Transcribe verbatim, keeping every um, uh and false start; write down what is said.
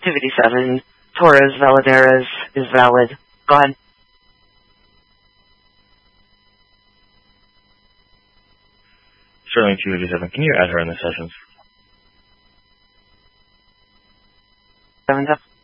two fifty-seven, Torres Valadares is valid. Go ahead. Sterling two fifty-seven, can you add her in the sessions? Seven up.